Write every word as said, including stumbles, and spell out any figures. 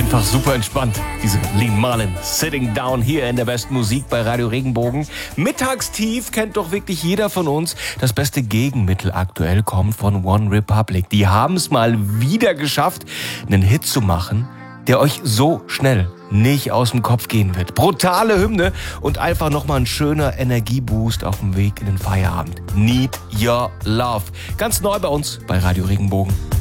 Einfach super entspannt. Diese Lee Marlin, Sitting Down hier in der besten Musik bei Radio Regenbogen. Mittagstief kennt doch wirklich jeder von uns. Das beste Gegenmittel aktuell kommt von One Republic. Die haben es mal wieder geschafft, einen Hit zu machen, der euch so schnell nicht aus dem Kopf gehen wird. Brutale Hymne und einfach nochmal ein schöner Energieboost auf dem Weg in den Feierabend. Need Your Love. Ganz neu bei uns bei Radio Regenbogen.